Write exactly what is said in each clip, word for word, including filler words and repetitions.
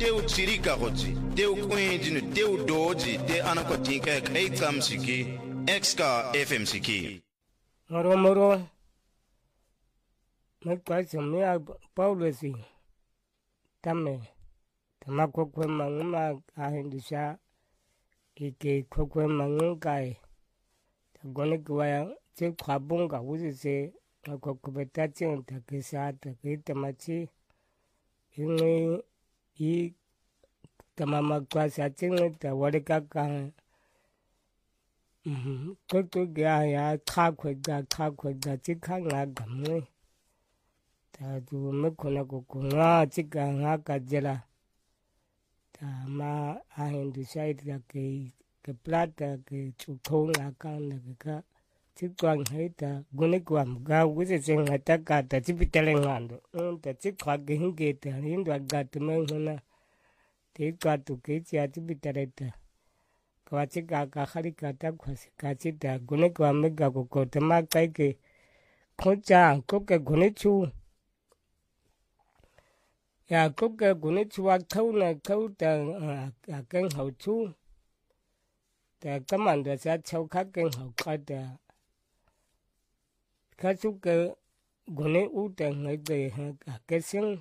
teu tsirika gotsi teu kwenjinu teu doji te anakotinka kai tsamsiki exka F M siki moro moro me kwaso me a Paulo si tame tama kokwe manguma a hindusha ike kokwe mangungai tagone kwaya che kwabunga wuzi se kokubeta chen takisa takita machi ingi i tamama kwasa chen ta warika ka mhm toto ga ya khakwe ga khakwe ga chikanga gamwe ta du me kona ko kunga chika nga kajela ta ma a hindu side da ke ke plata ke chukonga kana ka chitwang haita gune kwam ga wuse senga taka ta chipitale ngando ta chikwa ge hinge ta hindu aga tume hona te ka tu ke cha chipitale ta kwa chika ka khari ka ta khwasi ka chita gune kwam ga ko ko tama kai ke khocha ko ke gune chu ya ko ke gune chu wa khau na khau ta a ken hau chu ta kaman da sa chau kha ken hau ka ta ka chu ke gune u ta ngai de ha ke sing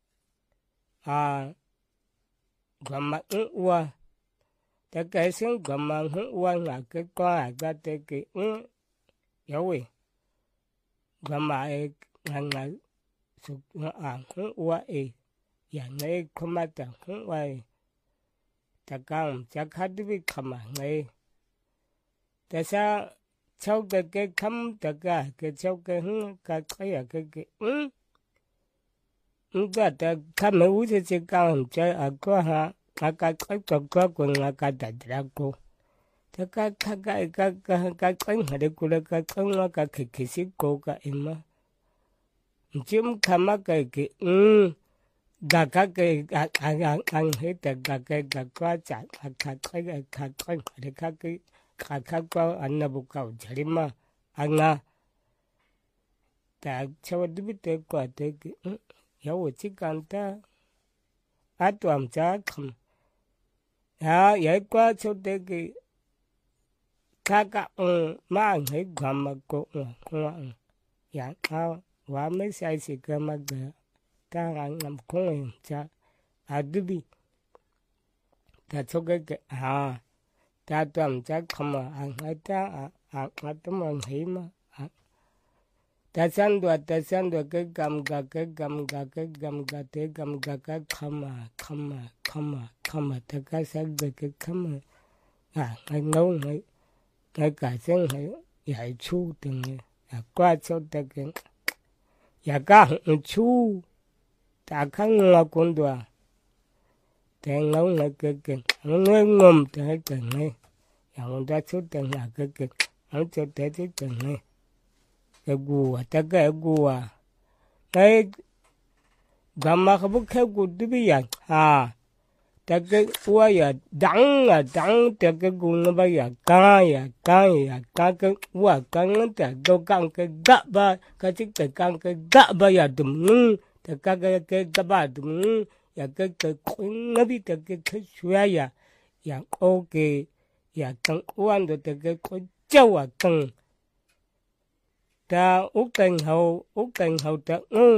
a gama uwa ta ke sing gama uwa nga ke kwa ga te ke un yawe gama e nga su a uwa e ya ngai komata uwa e ta kam cha khadbi khama ngai ta sa chau ke ke kham ta ka ke chau ke hu ka khaya ke ke um nga ta kham u se se ka hum cha a ko ha ka ka ka ka ka ko nga ka ta dra ko ta ka ka ka ka ka ka ka ha de ku la ka ka nga ka ke ke si ko ka ema jim khama ka ke um ga ka ke a a a he ta ga ke ga ka cha ka ka ka ka ka de ka ke ka ka ka annabu ka jarima anga ta chawa dibite ko te ya wo chi kanta atwam cha kham ya ya kwa cho te ke ka ka ma ngai gam ko ko ya ka wa me sai si ka ma ga ta ngam ko cha adibi ta cho ke ha ta tầm chắc không mà ăn hết ta à à à tụi mình hiểu mà ta san đuổi ta san đuổi cái gầm gà cái gầm gà cái gầm gà thế gầm gà cái không mà không mà không mà không mà ta cái san đuổi cái không mà à ngay nấu ngay ngay cả sen hay dạy chu từng à qua cho ta cái ya cả chu ta khăng là con đùa tên nấu ngay cái cái nó ngâm tới cái này, yang đã chút tên là cái cái, nó cho tới cái cái này, cái gua, ta cái gua, cái gamma cái bút cái gua đi bây giờ, à, ta cái gua ya đắng à đắng, ta cái gua nó bây giờ cay ya cay ya cay cái gua cay nó ta đâu cay cái gạ ba, cái chiếc cái cay cái gạ ba ya đùm nưng, ta cái cái cái gạ ba đùm nưng. Ya cái cái nó bị cái cái cái suy ya ya ok ya tăng quan được cái cái châu à tăng ta út tăng hậu út tăng hậu ta ừ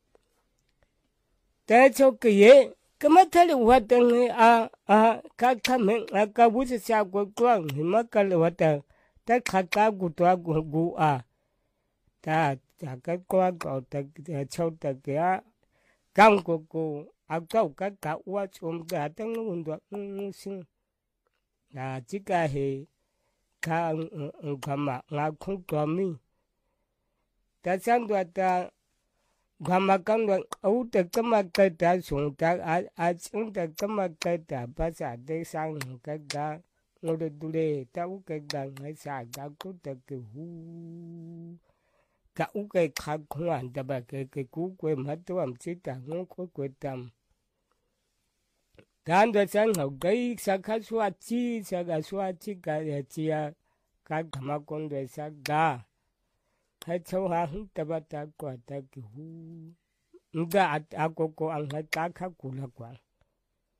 ta cho cái gì cái mà thấy là hoạt động à à các các mình à các bút sẽ sao của quang thì mà cái là hoạt động ta các các của tôi của của à ta ta cái quang của ta châu ta cái cam của của à câu các cả quá chôm cả tăng nó muốn được sinh là chỉ cái hệ cả cái mà ngã không có mi ta sang đó ta cái mà cái đó ấu ta cái mà cái ta xuống ta à à xuống ta cái mà cái ta bắt sa để sang cái đó nó được đủ để ta u cái đó ngay sa cái cú ta cái hu cái u cái khác không ăn ta bà cái cái cú quay mất tôi làm chỉ ta nó có quay tâm dan da san hau gai saka suwa chi saka suwa chi ga ya chi ya ka kama kon da sa ga hai chau ha hu ta ba ta kwa ta ki hu nga a ko ko an ha ta kha ku la kwa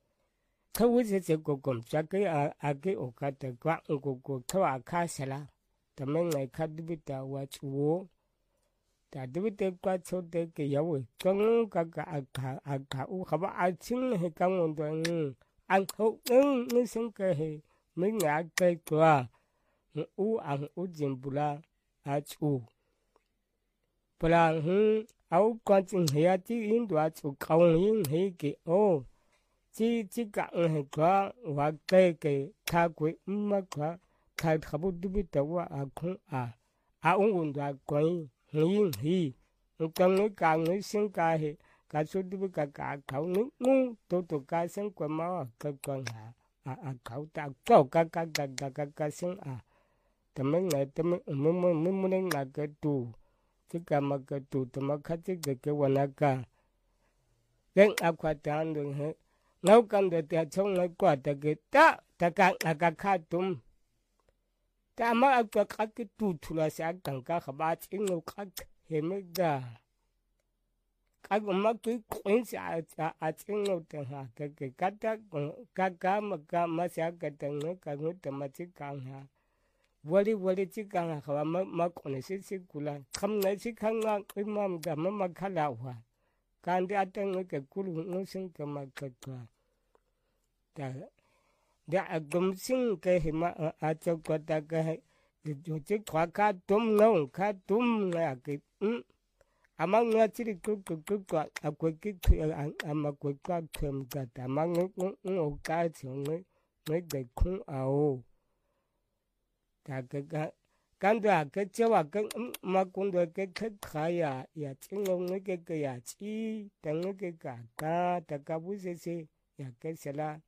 thâu sẽ sẽ cố cùng cho cái à cái ở cái từ quảng cố cố thâu à khá sẽ là tầm mấy ngày khá đi biết tao qua chúa ta đi biết tao qua chỗ tao cái yếu ấy trong cái cái à cả à cả u không có ai chính hay cái món đồ ăn hậu nhưng nhưng sinh cái hay mấy ngày cái qua u ăn u tiền bula à chú bula hum áo quan trọng hay chỉ in đồ chú câu in hay cái ô chỉ chỉ cả người qua và cái cái thà quỷ mà qua thà thà bút đi biết tao à không à à ông cũng đã quay hình hình trong người cả người sinh cái hệ cả số đi biết cả cả cậu nước ngu tôi tôi cái sinh qua máu cái con à à à cậu ta cậu cả cả cả cả cả cả sinh à tầm mấy ngày tầm mấy mấy mấy mấy mấy ngày cái tù chỉ cả mà cái tù tầm mấy khách chỉ cái cái quan cả cái áp quan trọng được hết ngau kan de ta chong ngai kwa ta ke ta ta ka ka kha tum ta ma ka ka ke tu thula sa kan ka khaba ching ngau ka he me ga ka ma ku kuin sa a ching ngau ta ha ke ke ka ta ka ka ma ka ma sa ka ta ngai ka ngai ta ma chi ka ha wali wali chi ka ha khaba ma ma ko ne si si kula kham nai si khang nga ku ma ga ma ma kha la wa kan dia teng ke kulu no sing ke ma ke ka ta da gum sing ke ma a cho ko ta ke ju chi khwa ka tum no ka tum na ke ama nga chi ku ku ku ka a ko ki a ma ko ka them ka ta ma ngo ngo ka chi ngo ngo de khu a o ta ke ka kan da ke chewa ke ma kun de ke ke khaya ya chingo nge ke ke ya chi tang ke ka ka ta ka bu se se ya ke sela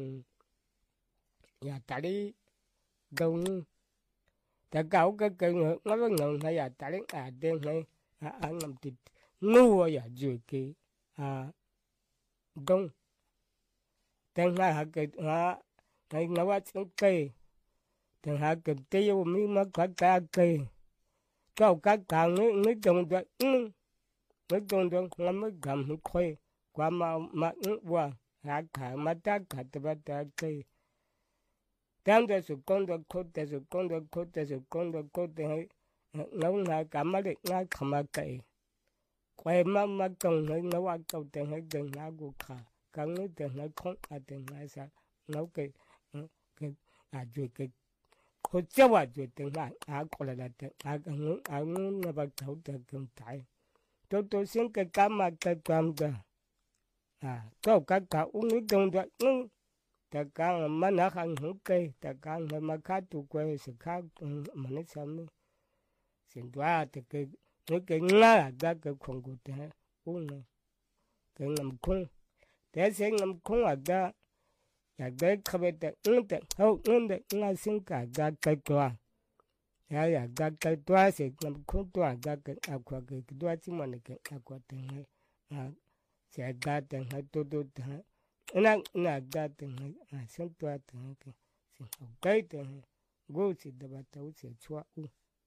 ya tari dong ta ka ke ke ngo ngo ngo ya tari a de nge a a ngam ti ngu ya ju ke a dong tang ha ke ha ngai ngawa chung ke thằng hạ cực tiêu mi mà cả cả cây câu cả cả người người trồng được người trồng được nó mới cầm nó khoe qua mà mà qua hạ cả mà ta cả tập ta cây đang để sự con được khốt để sự con được khốt để sự con được khốt để nấu lại cả mà để ngay không mà cây khoe mà mà trồng người nấu ăn câu để hay đừng ngã của cả cả người để hay không à đừng ngã sao nấu cái cái à rồi cái cô cháu à chuyện tiếng lại à có là là tiếng à ang ang nó bắt đầu từ công thái tôi tôi xin cái cam mà cái cam đó à câu cái cả uống nước đông đó ừ ta cá mà nó hàng hữu cây ta cá mà cá tụ quê sự cá mà nó sao mới xin qua thì cái cái cái ngã ra cái không có thế uống này cái ngầm khung thế sẽ ngầm khung ở đó ya ga khabe ta unta ho unta nga sin ka ga ka twa ya ya ga ka twa se nam khu twa ga ka akwa ke twa chi ma ne ke akwa te ne a se ga te ha to to ta na na ga te ne a sin twa te ke sin ho kai te go si da ba ta u se chwa u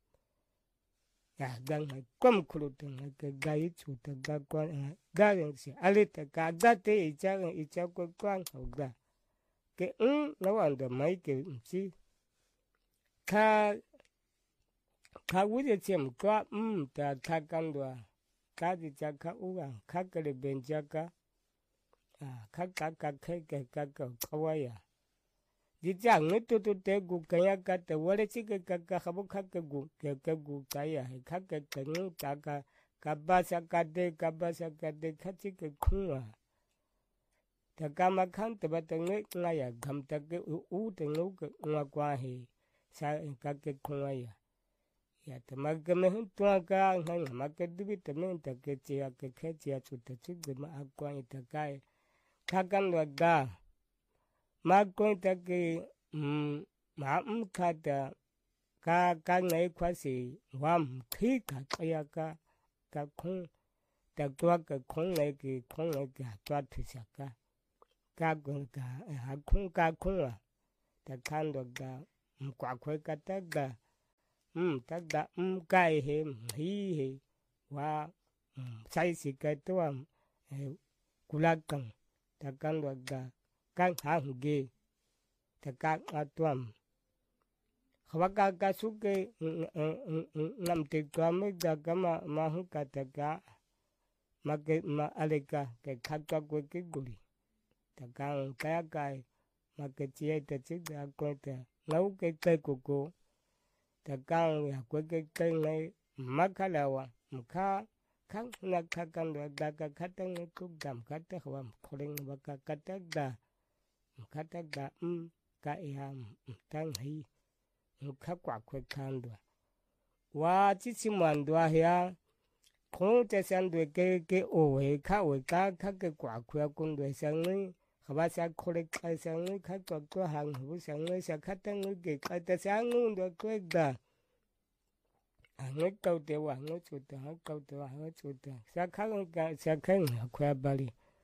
ya ga ma kom khu te ne ke ga yi chu ta ga kwa ga ren se ale ta ga ga te i cha i cha ko kwang ho ga cái ứng nó còn được mấy cái gì kha kha quý vị xem có um ta kha căn đồ kha thì cha kha u à kha cái này bên cha kha à kha kha kha cái cái kha cái kawaii à đi chăng người tu tu te gu cái ya kha te vợ chỉ cái kha kha không kha cái gu cái cái gu cái à kha cái cái người cha kha kha ba sa kha de kha ba sa kha de kha chỉ cái khung à ta kama khăn ta bắt ngay ngay à gam ta cái u ta ngô cái ngô qua hi sa cái cái khung ai à ya ta mà cái mình tua cái ngay mà cái đi ta mình ta cái chia cái cái chia chút ta chút cái mà qua ta cái khá căn là ga mà qua ta cái mà um khá ta cái cái này quá gì warm khí cả cái cái cái khung ta tua cái khung này cái khung này cái tua thì sao cái cá con cá à khung cá khung à ta khăn được cá quả khơi cá ta cá um ta cá um cái hè hi hi và sai sĩ cái tua cula căng ta khăn được cá kan hange ta ka atwam khawaka ka suke nam te twam da kama mahu ka ta ka ma ke ma aleka ke khatwa ko ke guri ta ka ka ka ma ke tie ta chi da ko ta lau ke te ko ko ta ka ya ko ke ke nei makalawa mka kan na ka kan da ka khatang ku dam ka ta khwam kholing ba ka ka ta da ka ta da um ka ya tang hi ka kwa ko kan do wa chi chi man do ya khong te san do ke ke o we ka we ka ka ke kwa kwa kun do sang ni khaba sa khole ka sang ni ka to to hang hu sang ni sa khatang ke ka ta sang nu do ko da ngoi câu tiêu à ngoi chuột à ngoi câu tiêu à ngoi chuột à sa khác cái sa khác là khoe bali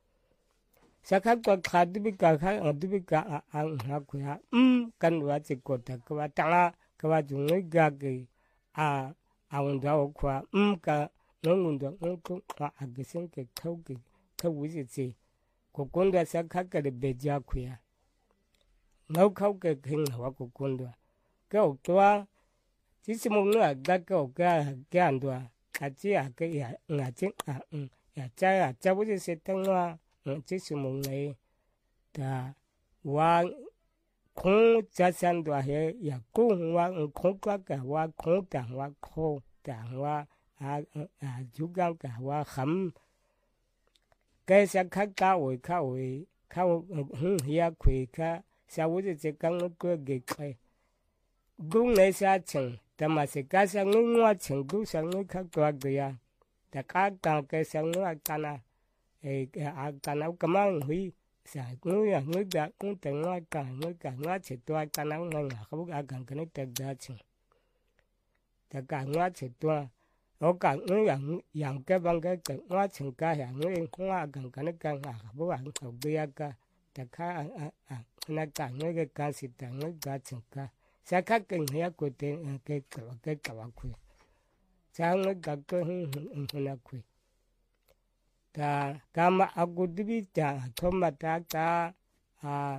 sa khác có khá đi bị cả khác ở đi bị cả ăn ha khoe um căn hóa chỉ có ta cái hóa tăng á cái hóa dùng ngoi gà cái à à ông đó khoe um cái ngoi ngoi đó ngoi cũng à cái sinh cái khâu cái khâu cái gì gì của con đó sa khác cái bề giá khoe ngoi khâu cái hình hóa của con đó cái ông đó chỉ là một người đã có cái cái anh đó, à chỉ là cái à ngã chính à um à trái à trái bây giờ sẽ tăng hoa, chỉ là một người đã hoa không trái sang đó hay à cũng hoa không có cái hoa không tàng hoa khô tàng hoa à à chú gan cái hoa khắm cái sẽ khác cao rồi cao rồi cao hưng hiệp quỳ cái sau bây giờ sẽ căng nó cứ cái cái cũng này sẽ chừng ta mà sẽ cá sang nước ngoài chừng cũng sang nước khác qua cái à ta cá càng cái sang nước ăn à ấy à càng áo cam ăn huy sẽ nước à nước đã nước từng ngoài càng nước càng ngoài chỉ toa càng áo ngang à không có càng cái này tự ra chừng ta càng ngoài chỉ toa ở càng nước à yang cái bằng cái cái ngoài chừng cái à nước ngoài càng cái này càng à không có ăn không cái cái ta cá à à nó càng nước cái càng xịt càng nước ra chừng cái sa khác cái này của tên cái cái cái cái quỷ sang nó gặp cái hình quỷ ta cam aku đi ta thom ta ta à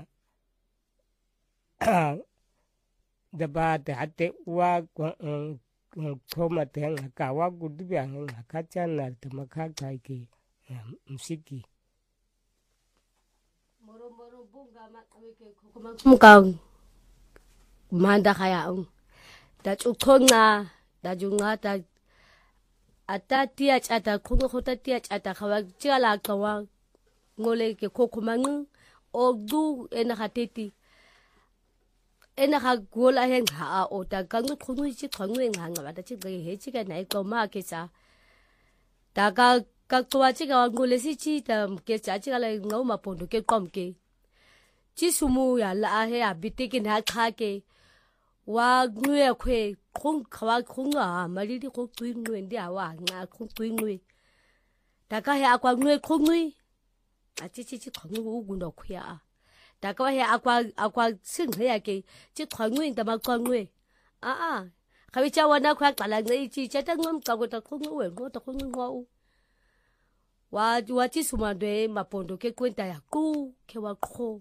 đeba ta te wa thom ta ka wa ku đi ang ka chan na ta ma kha kai ki musiki moro moro bunga ma ke ko manda kaya ang dat ukona dajunga ta atatiya chata khungo khota tiya chata khawa chala kawa ngole ke kokumang ogdu ena khateti ena kha gola hen ha o ta kang khungo chi khungo nga nga ba chi ge he chi ga nai ko ma ke sa ta ka ka twa chi ga ngole si chi ta ke cha chi ga la ngau ma pon ke kom ke chi sumu ya la he a bitike na kha ke wa ngwe kwe khong khawa khong a mari di khong tui ngwe ndi a wa nga khong tui ngwe ta ka he akwa ngwe khong ngwe a chi chi chi khong ngwe u gu no khya a ta ka he akwa akwa sing he ya ke chi khong ngwe ta ma khong ngwe a a khawi cha wa na khwa ka la ngai chi cha ta ngom ka ko ta khong ngwe ngo ta khong ngwe u wa wa chi suma de ma pondo ke kwenta ya ku ke wa kho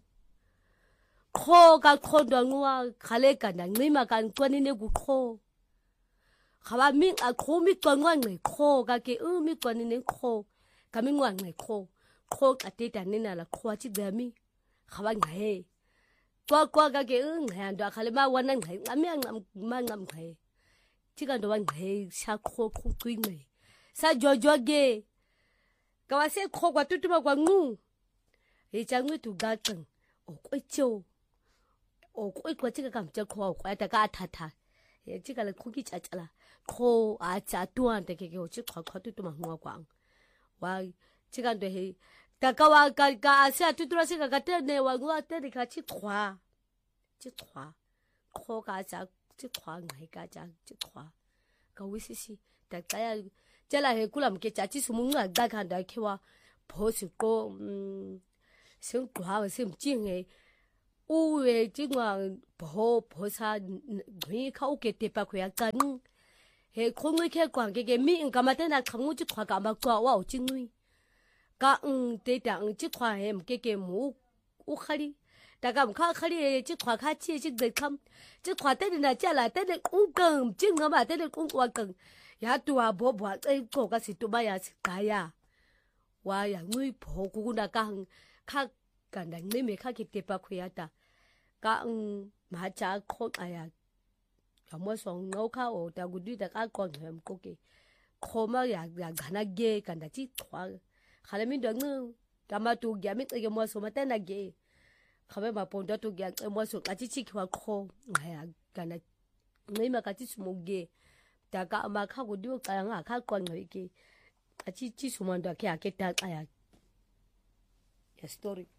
kho ka kho do ngwa khale ka na ngima ka ntwani ne ku kho khawa mi a kho mi twangwa ngai kho ka ke u mi twani ne kho ka mi ngwa ngai kho kho ka te ta ne na la kho chi da mi khawa ngai kwa kwa ka ke u ngai ando khale ma wa na ngai ngam ngam ma ngam ngai chi ka do wa ngai sha kho kho tui ngai sa jo jo ge ka wa se kho kwa tu tu ma kwa ngu e cha ngu tu ga tang o ko cho o ko ko chi ka kam cha kho ko ta ka tha tha e chi ka la khu ki cha cha la kho a cha tu an te ke ke o chi kho kho tu tu ma ngwa kwang wa chi ka de he ta ka wa ka ka sa tu tu ra se ka ka te ne wa ngwa te ni ka chi khwa chi khwa kho ka cha chi khwa ngai ka cha chi khwa ka wi si si ta ka ya cha la he ku lam ke cha chi su mu nga da ka da ke wa pho su ko sing khwa wa sim chi nge u we chi ngwa pho pho sa ngui ka u ke te pa khya kan he khong ngi ke kwang ke ke mi ka ma te na khang u chi khwa ka ma kwa wa chi ngui ka ng te ta ng chi khwa hem ke ke mu u khali daga mkha khali chi khwa kha chi chi de kham chi khwa te na cha la te de kung kang chi ngama te de kung wa kang ya tuwa bo bo e ko ka si tu ba ya si kaya wa ya ngui pho ku na ka kha kan da ngi me kha ki te pa khya ta ka ma cha kho aya ya mo so ngau kha o ta gu di da ka ko ngem ko ke kho ma ya ya gana ge kan da chi khwa khala min do ngu ta ma tu gya mi ke mo so ma ta na ge khabe ma pon da tu gya mo so ka chi chi khwa kho ya kan da ngi ma ka chi su mo ge ta ka ma kha gu di ka nga kha ko ngi ke a chi chi su ma da ke a ke ta ya ya story